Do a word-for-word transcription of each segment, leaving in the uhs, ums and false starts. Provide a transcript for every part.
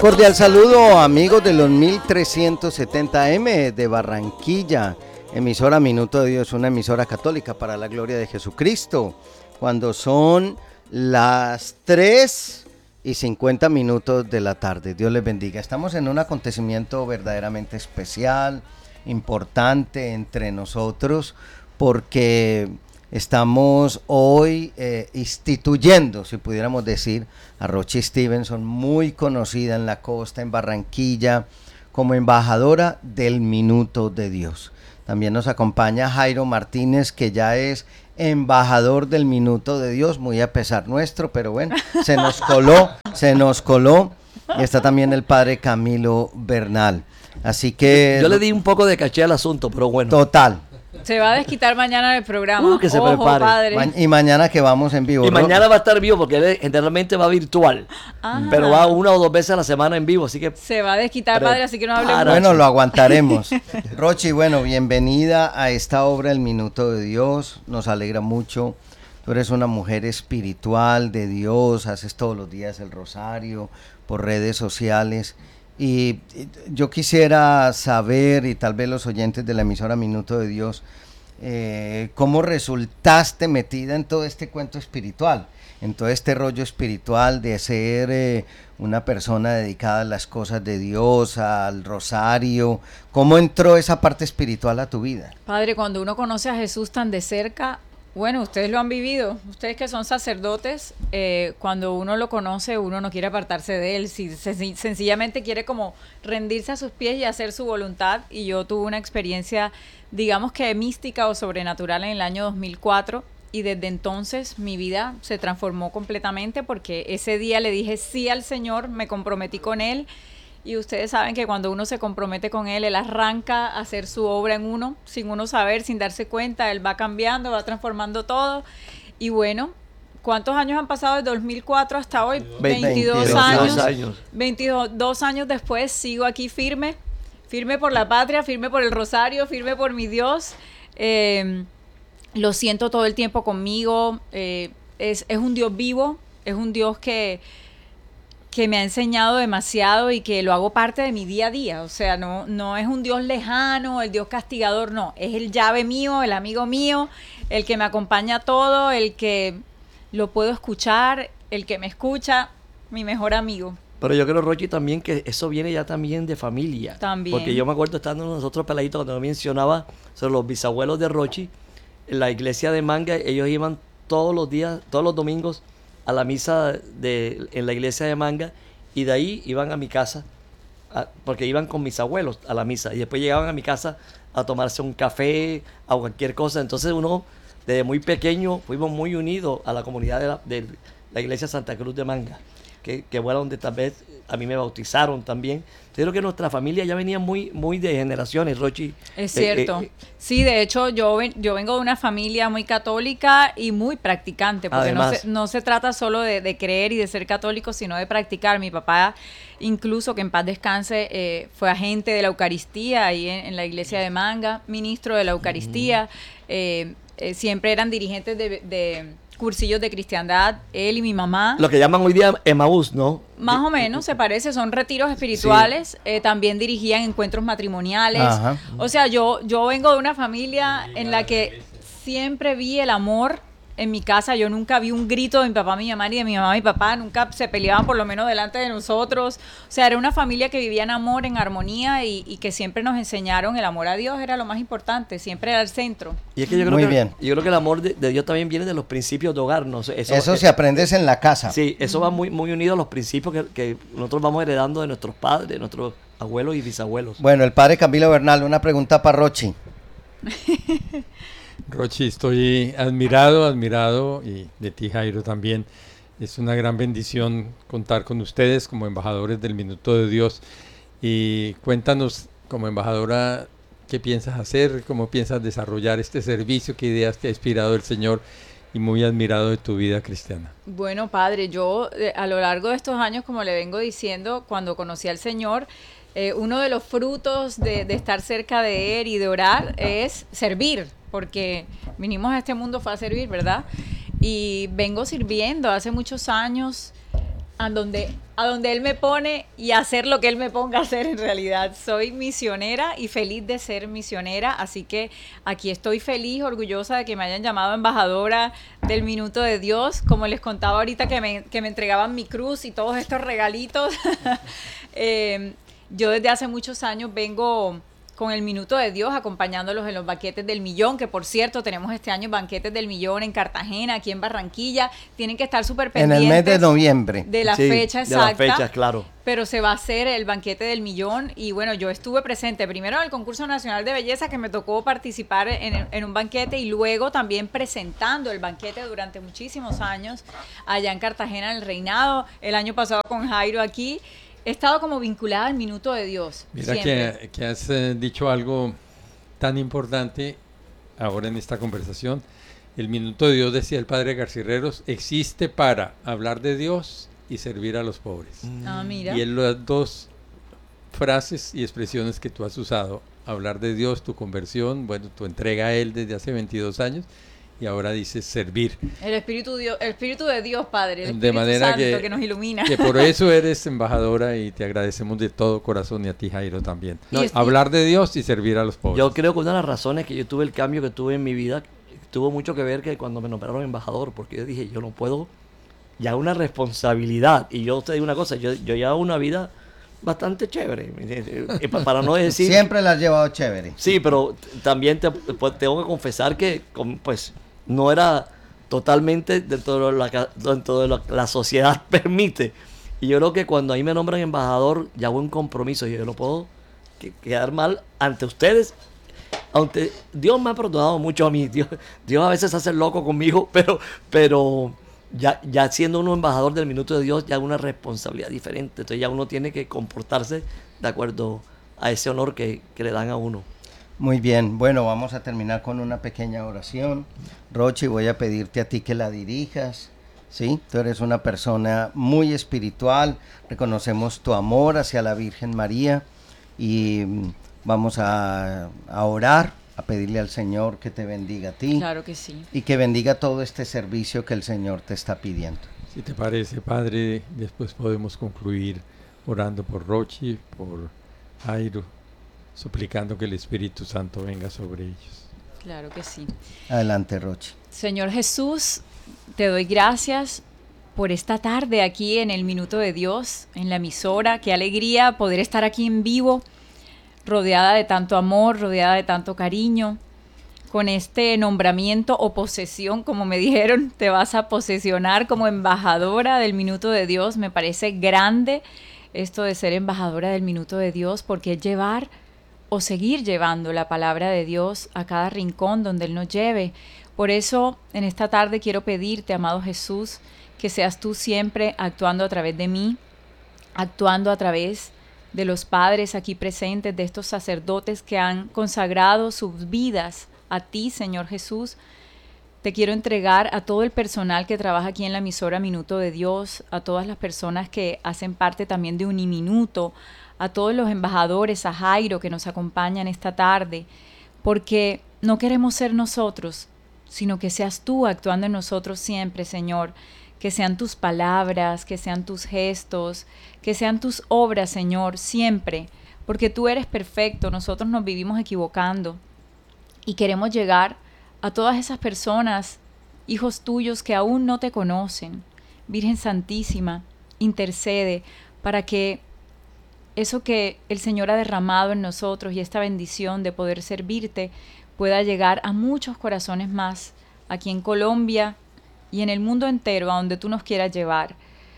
cordial saludo, amigos de los mil trescientos setenta eme de Barranquilla, emisora Minuto de Dios, una emisora católica para la gloria de Jesucristo, cuando son las tres y cincuenta minutos de la tarde. Dios les bendiga. Estamos en un acontecimiento verdaderamente especial, importante entre nosotros, porque estamos hoy eh, instituyendo, si pudiéramos decir, a Rochi Stevenson, muy conocida en la costa, en Barranquilla, como embajadora del Minuto de Dios. También nos acompaña Jairo Martínez, que ya es embajador del Minuto de Dios, muy a pesar nuestro, pero bueno, se nos coló, se nos coló. Y está también el padre Camilo Bernal. Así que... Yo le di un poco de caché al asunto, pero bueno. Total. Se va a desquitar mañana en el programa. Uh, que se Ojo, prepare. padre. Ma- y mañana que vamos en vivo. Y Ro- mañana va a estar vivo porque él generalmente va virtual. Ajá. Pero va una o dos veces a la semana en vivo, así que... Se va a desquitar, Pre- padre, así que no hable para. mucho. Bueno, lo aguantaremos. Rochi, bueno, bienvenida a esta obra El Minuto de Dios. Nos alegra mucho. Tú eres una mujer espiritual de Dios, haces todos los días el rosario por redes sociales. Y y yo quisiera saber, y tal vez los oyentes de la emisora Minuto de Dios, eh, cómo resultaste metida en todo este cuento espiritual, en todo este rollo espiritual de ser eh, una persona dedicada a las cosas de Dios, al rosario. ¿Cómo entró esa parte espiritual a tu vida? Padre, cuando uno conoce a Jesús tan de cerca, bueno, ustedes lo han vivido, ustedes que son sacerdotes, eh, cuando uno lo conoce, uno no quiere apartarse de él, si, sen- sencillamente quiere como rendirse a sus pies y hacer su voluntad. Y yo tuve una experiencia, digamos que mística o sobrenatural en el año dos mil cuatro, y desde entonces mi vida se transformó completamente, porque ese día le dije sí al Señor, me comprometí con Él. Y ustedes saben que cuando uno se compromete con Él, Él arranca a hacer su obra en uno, sin uno saber, sin darse cuenta. Él va cambiando, va transformando todo. Y bueno, ¿cuántos años han pasado desde dos mil cuatro hasta hoy? veintidós años. años. veintidós años después sigo aquí firme, firme por la patria, firme por el rosario, firme por mi Dios. Eh, lo siento todo el tiempo conmigo. Eh, es, es un Dios vivo, es un Dios que... que me ha enseñado demasiado y que lo hago parte de mi día a día. O sea, no, no es un Dios lejano, el Dios castigador, no. Es el llave mío, el amigo mío, el que me acompaña a todo, el que lo puedo escuchar, el que me escucha, mi mejor amigo. Pero yo creo, Rochi, también que eso viene ya también de familia. También. Porque yo me acuerdo estando nosotros peladitos cuando mencionaba sobre los bisabuelos de Rochi, en la iglesia de Manga, ellos iban todos los días, todos los domingos, a la misa de, en la iglesia de Manga, y de ahí iban a mi casa, a, porque iban con mis abuelos a la misa, y después llegaban a mi casa a tomarse un café, a cualquier cosa. Entonces uno, desde muy pequeño, fuimos muy unidos a la comunidad de la, de la iglesia Santa Cruz de Manga, que, que fue donde tal vez a mí me bautizaron también. Yo creo que nuestra familia ya venía muy, muy de generaciones, Rochi. Es Eh, cierto. eh, eh, Sí, de hecho, yo, ven- yo vengo de una familia muy católica y muy practicante, porque no Además. se, no se trata solo de, de creer y de ser católico, sino de practicar. Mi papá, incluso, que en paz descanse, eh, fue agente de la Eucaristía ahí en, en la iglesia de Manga, ministro de la Eucaristía. Eh, eh, siempre eran dirigentes de, de cursillos de cristiandad, él y mi mamá. Lo que llaman hoy día Emaús, ¿no? Más o menos, se parece, son retiros espirituales. Eh, también dirigían encuentros matrimoniales. Ajá. O sea, yo, yo vengo de una familia en la que siempre vi el amor en mi casa. Yo nunca vi un grito de mi papá, mi mamá, ni de mi mamá, mi papá. Nunca se peleaban por lo menos delante de nosotros. O sea, era una familia que vivía en amor, en armonía, y, y que siempre nos enseñaron el amor a Dios era lo más importante, siempre era el centro. Y es que yo creo Muy que, bien. yo creo que el amor de, de Dios también viene de los principios de hogar, ¿no? Eso, Eso eh, se aprendes en la casa. Sí, eso va muy, muy unido a los principios que, que nosotros vamos heredando de nuestros padres, de nuestros abuelos y bisabuelos. Bueno, el padre Camilo Bernal, una pregunta para Rochi. Rochi, estoy admirado, admirado, y de ti, Jairo, también. Es una gran bendición contar con ustedes como embajadores del Minuto de Dios. Y cuéntanos, como embajadora, qué piensas hacer, cómo piensas desarrollar este servicio, qué ideas te ha inspirado el Señor, y muy admirado de tu vida cristiana. Bueno, padre, yo eh, a lo largo de estos años, como le vengo diciendo, cuando conocí al Señor, eh, uno de los frutos de, de estar cerca de Él y de orar es servir, porque vinimos a este mundo fue a servir, ¿verdad? Y vengo sirviendo hace muchos años. a donde, a donde Él me pone y hacer lo que Él me ponga a hacer en realidad. Soy misionera y feliz de ser misionera, así que aquí estoy feliz, orgullosa de que me hayan llamado embajadora del Minuto de Dios. Como les contaba ahorita que me, que me entregaban mi cruz y todos estos regalitos. eh, yo desde hace muchos años vengo con el Minuto de Dios, acompañándolos en los banquetes del millón, que por cierto, tenemos este año banquetes del millón en Cartagena, aquí en Barranquilla. Tienen que estar súper pendientes. En el mes de noviembre. De la Sí, fecha exacta. De la fecha, claro. Pero se va a hacer el banquete del millón y bueno, yo estuve presente primero en el concurso nacional de belleza, que me tocó participar en, en un banquete, y luego también presentando el banquete durante muchísimos años allá en Cartagena, en el Reinado, el año pasado con Jairo aquí. He estado como vinculada al Minuto de Dios. Mira siempre. que, que has eh, dicho algo tan importante ahora en esta conversación. El Minuto de Dios, decía el padre Garcirreros, existe para hablar de Dios y servir a los pobres. Ah, mira. Y en las dos frases y expresiones que tú has usado, hablar de Dios, tu conversión, bueno, tu entrega a Él desde hace veintidós años, y ahora dices servir. El Espíritu, Dios, el Espíritu de Dios, Padre, el Espíritu De manera Santo que, que nos ilumina. que por eso eres embajadora y te agradecemos de todo corazón, y a ti, Jairo, también. No, es- Hablar de Dios y servir a los pobres. Yo creo que una de las razones que yo tuve el cambio que tuve en mi vida tuvo mucho que ver que cuando me nombraron embajador, porque yo dije, yo no puedo, ya una responsabilidad. Y yo te digo una cosa, yo, yo llevo una vida bastante chévere, eh, pa- para no decir... Siempre la has llevado chévere. Sí, pero t- también te, pues, tengo que confesar que com- pues no era totalmente dentro de lo la, ca- dentro de lo que la sociedad permite. Y yo creo que cuando ahí me nombran embajador, ya hago un compromiso y yo no puedo que- quedar mal ante ustedes. Aunque Dios me ha perdonado mucho a mí, Dios, Dios a veces hace el loco conmigo, pero, pero ya, ya siendo uno embajador del Minuto de Dios, ya hay una responsabilidad diferente. Entonces ya uno tiene que comportarse de acuerdo a ese honor que, que le dan a uno. Muy bien, bueno, vamos a terminar con una pequeña oración. Rochi, voy a pedirte a ti que la dirijas, ¿sí? Tú eres una persona muy espiritual, reconocemos tu amor hacia la Virgen María y mm, vamos a, a orar, a pedirle al Señor que te bendiga a ti Claro que sí. y que bendiga todo este servicio que el Señor te está pidiendo. Si te parece, Padre, después podemos concluir orando por Rochi, por Jairo, suplicando que el Espíritu Santo venga sobre ellos. Claro que sí. Adelante, Rochi. Señor Jesús, te doy gracias por esta tarde aquí en el Minuto de Dios, en la emisora. Qué alegría poder estar aquí en vivo, rodeada de tanto amor, rodeada de tanto cariño, con este nombramiento o posesión, como me dijeron, te vas a posesionar como embajadora del Minuto de Dios. Me parece grande esto de ser embajadora del Minuto de Dios, porque es llevar o seguir llevando la palabra de Dios a cada rincón donde Él nos lleve. Por eso, en esta tarde quiero pedirte, amado Jesús, que seas tú siempre actuando a través de mí, actuando a través de los padres aquí presentes, de estos sacerdotes que han consagrado sus vidas a ti, Señor Jesús. Te quiero entregar a todo el personal que trabaja aquí en la emisora Minuto de Dios, a todas las personas que hacen parte también de Uniminuto, a todos los embajadores, a Jairo que nos acompañan esta tarde, porque no queremos ser nosotros, sino que seas tú actuando en nosotros siempre, Señor. Que sean tus palabras, que sean tus gestos, que sean tus obras, Señor, siempre, porque tú eres perfecto, nosotros nos vivimos equivocando y queremos llegar a todas esas personas, hijos tuyos que aún no te conocen. Virgen Santísima, intercede para que eso que el Señor ha derramado en nosotros y esta bendición de poder servirte pueda llegar a muchos corazones más aquí en Colombia y en el mundo entero, a donde tú nos quieras llevar.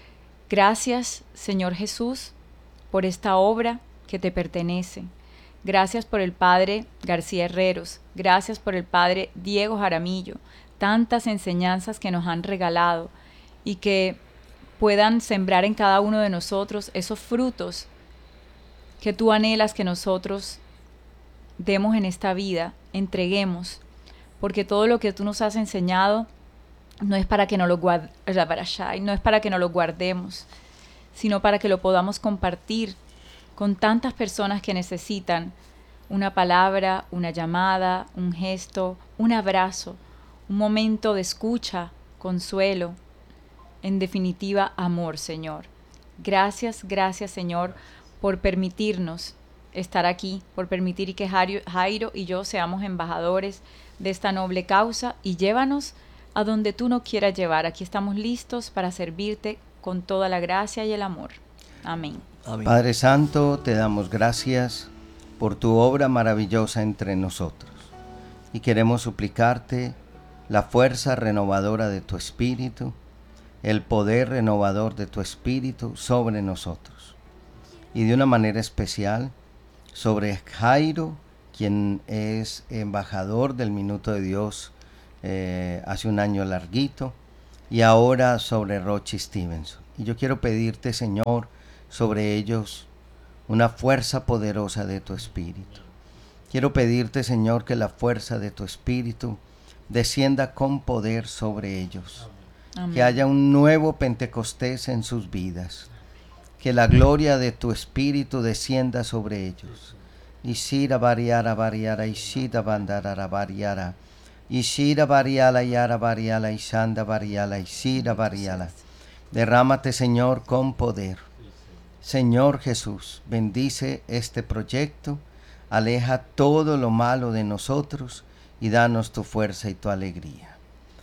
Gracias, Señor Jesús, por esta obra que te pertenece. Gracias por el Padre García Herreros. Gracias por el Padre Diego Jaramillo. Tantas enseñanzas que nos han regalado y que puedan sembrar en cada uno de nosotros esos frutos que tú anhelas que nosotros demos en esta vida, entreguemos, porque todo lo que tú nos has enseñado no es para que no lo guard- no es para que no lo guardemos, sino para que lo podamos compartir con tantas personas que necesitan una palabra, una llamada, un gesto, un abrazo, un momento de escucha, consuelo, en definitiva, amor, Señor. Gracias, gracias, Señor, por permitirnos estar aquí, por permitir que Jairo, Jairo y yo seamos embajadores de esta noble causa, y llévanos a donde tú nos quieras llevar. Aquí estamos listos para servirte con toda la gracia y el amor. Amén. Amén. Padre Santo, te damos gracias por tu obra maravillosa entre nosotros, y queremos suplicarte la fuerza renovadora de tu Espíritu, el poder renovador de tu Espíritu sobre nosotros, y de una manera especial sobre Jairo, quien es embajador del Minuto de Dios eh, hace un año larguito, y ahora sobre Rochi Stevenson. Y yo quiero pedirte, Señor, sobre ellos una fuerza poderosa de tu Espíritu. Quiero pedirte, Señor, que la fuerza de tu Espíritu descienda con poder sobre ellos. Amén. Que haya un nuevo Pentecostés en sus vidas. Que la gloria de tu Espíritu descienda sobre ellos. Ishira variara variara, ishida bandarara variara, ishira variala yara variala, ishanda variala, ishira variala. Derrámate, Señor, con poder. Señor Jesús, bendice este proyecto, aleja todo lo malo de nosotros y danos tu fuerza y tu alegría.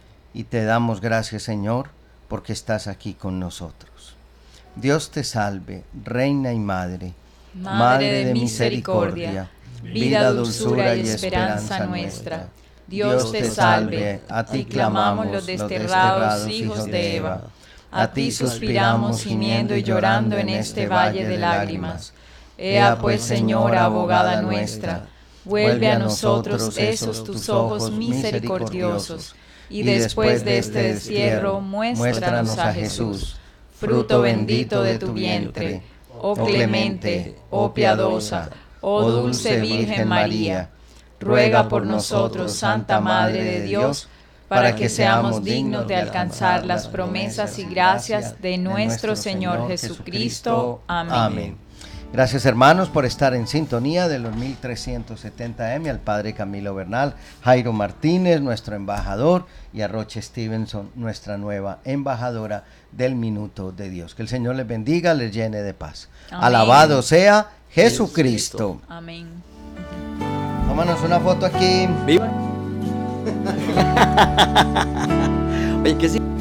Y te damos gracias, Señor, porque estás aquí con nosotros. Dios te salve, Reina y Madre, Madre, Madre de de misericordia, misericordia, vida, dulzura y esperanza nuestra. Dios te salve, a ti clamamos los desterrados hijos de Eva. A ti suspiramos gimiendo y llorando en este valle de lágrimas. Ea pues, Señora, abogada nuestra, vuelve a nosotros esos tus ojos misericordiosos, y después de este destierro muéstranos a Jesús, fruto bendito de tu vientre. Oh clemente, oh piadosa, oh dulce Virgen María, ruega por nosotros, Santa Madre de Dios, para que seamos dignos de alcanzar las promesas y gracias de nuestro Señor Jesucristo. Amén. Amén. Gracias, hermanos, por estar en sintonía de los mil trescientos setenta eme, al Padre Camilo Bernal, Jairo Martínez, nuestro embajador, y a Rochi Stevenson, nuestra nueva embajadora del Minuto de Dios. Que el Señor les bendiga, les llene de paz. Amén. Alabado sea Jesucristo. Amén. Tómanos una foto aquí. ¡Viva! Oye, ¿qué sí?